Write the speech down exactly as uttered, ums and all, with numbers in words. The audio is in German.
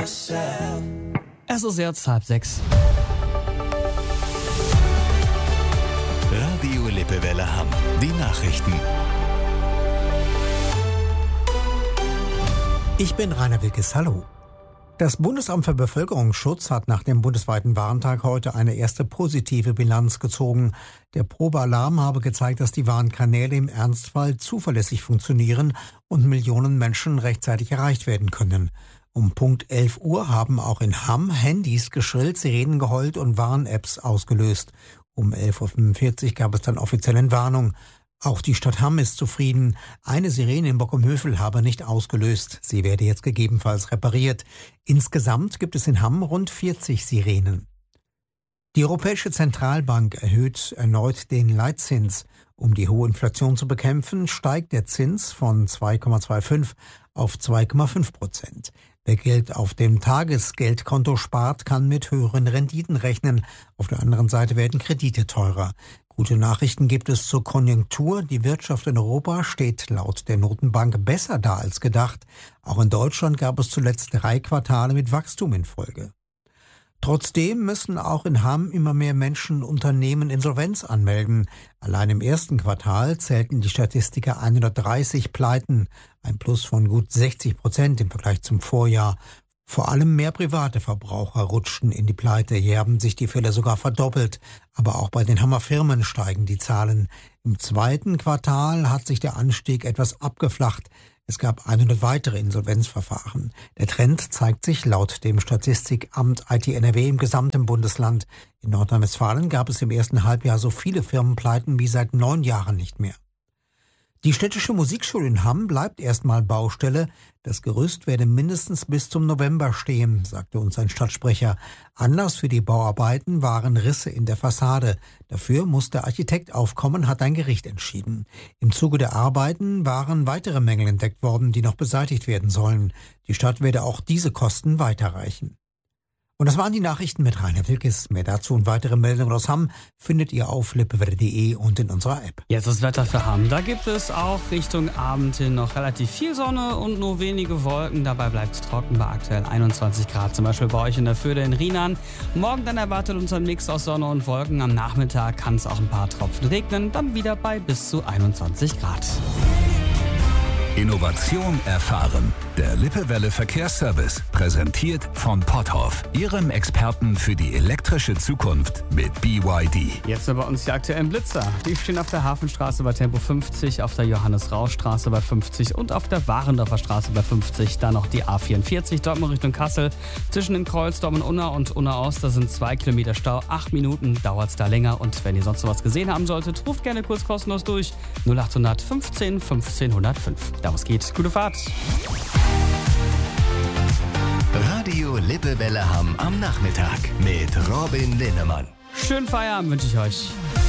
yourself. Es ist jetzt halb sechs. Radio Lippewelle Hamm. Die Nachrichten. Ich bin Rainer Wilkes. Hallo. Das Bundesamt für Bevölkerungsschutz hat nach dem bundesweiten Warntag heute eine erste positive Bilanz gezogen. Der Probealarm habe gezeigt, dass die Warnkanäle im Ernstfall zuverlässig funktionieren und Millionen Menschen rechtzeitig erreicht werden können. Um Punkt elf Uhr haben auch in Hamm Handys geschrillt, Sirenen geheult und Warn-Apps ausgelöst. Um elf Uhr fünfundvierzig gab es dann offizielle Entwarnung. Auch die Stadt Hamm ist zufrieden. Eine Sirene in Bockumhövel habe nicht ausgelöst. Sie werde jetzt gegebenenfalls repariert. Insgesamt gibt es in Hamm rund vierzig Sirenen. Die Europäische Zentralbank erhöht erneut den Leitzins. Um die hohe Inflation zu bekämpfen, steigt der Zins von zwei Komma fünfundzwanzig auf zwei Komma fünf Prozent. Wer Geld auf dem Tagesgeldkonto spart, kann mit höheren Renditen rechnen. Auf der anderen Seite werden Kredite teurer. Gute Nachrichten gibt es zur Konjunktur. Die Wirtschaft in Europa steht laut der Notenbank besser da als gedacht. Auch in Deutschland gab es zuletzt drei Quartale mit Wachstum in Folge. Trotzdem müssen auch in Hamm immer mehr Menschen Unternehmen Insolvenz anmelden. Allein im ersten Quartal zählten die Statistiker hundertdreißig Pleiten, ein Plus von gut sechzig Prozent im Vergleich zum Vorjahr. Vor allem mehr private Verbraucher rutschten in die Pleite. Hier haben sich die Fälle sogar verdoppelt. Aber auch bei den Hammer Firmen steigen die Zahlen. Im zweiten Quartal hat sich der Anstieg etwas abgeflacht. Es gab hundert weitere Insolvenzverfahren. Der Trend zeigt sich laut dem Statistikamt I T N R W im gesamten Bundesland. In Nordrhein-Westfalen gab es im ersten Halbjahr so viele Firmenpleiten wie seit neun Jahren nicht mehr. Die städtische Musikschule in Hamm bleibt erstmal Baustelle. Das Gerüst werde mindestens bis zum November stehen, sagte uns ein Stadtsprecher. Anlass für die Bauarbeiten waren Risse in der Fassade. Dafür muss der Architekt aufkommen, hat ein Gericht entschieden. Im Zuge der Arbeiten waren weitere Mängel entdeckt worden, die noch beseitigt werden sollen. Die Stadt werde auch diese Kosten weiterreichen. Und das waren die Nachrichten mit Rainer Wilkes. Mehr dazu und weitere Meldungen aus Hamm findet ihr auf lippewelle punkt de und in unserer App. Jetzt das Wetter für Hamm. Da gibt es auch Richtung Abend hin noch relativ viel Sonne und nur wenige Wolken. Dabei bleibt es trocken bei aktuell einundzwanzig Grad. Zum Beispiel bei euch in der Föhde in Rienan. Morgen dann erwartet uns ein Mix aus Sonne und Wolken. Am Nachmittag kann es auch ein paar Tropfen regnen. Dann wieder bei bis zu einundzwanzig Grad. Innovation erfahren. Der Lippewelle Verkehrsservice, präsentiert von Potthoff, Ihrem Experten für die elektrische Zukunft mit B Y D. Jetzt bei uns die aktuellen Blitzer. Die stehen auf der Hafenstraße bei Tempo fünfzig, auf der Johannes-Rausch-Straße bei fünfzig und auf der Warendorfer Straße bei fünfzig. Dann noch die A vierundvierzig, Dortmund Richtung Kassel. Zwischen den Kreuz, Unna und Unna Ost, da sind zwei Kilometer Stau. Acht Minuten dauert es da länger. Und wenn ihr sonst noch was gesehen haben solltet, ruft gerne kurz kostenlos durch. null acht fünfzehn fünfzehn null fünf. Da was geht. Gute Fahrt. Radio Lippewelle Hamm am Nachmittag mit Robin Linnemann. Schönen Feierabend wünsche ich euch.